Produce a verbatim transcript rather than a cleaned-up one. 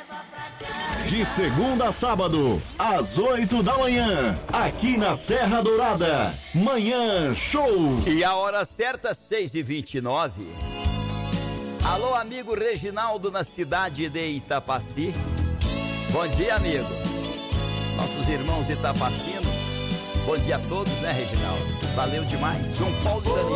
De segunda a sábado, às oito da manhã, aqui na Serra Dourada. Manhã Show. E a hora certa, seis e vinte e nove. Alô, amigo Reginaldo, na cidade de Itapaci. Bom dia, amigo. Nossos irmãos itapacinos. Bom dia a todos, né, Reginaldo? Valeu demais. João Paulo e Daniel.